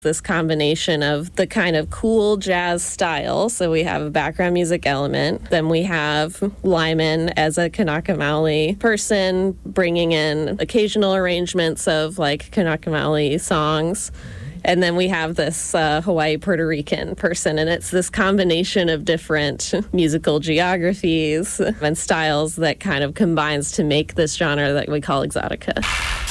this combination of the kind of cool jazz style. So we have a background music element. Then we have Lyman as a Kanaka Maoli person bringing in occasional arrangements of like Kanaka Maoli songs. And then we have this Hawaii Puerto Rican person, and it's this combination of different musical geographies and styles that kind of combines to make this genre that we call exotica.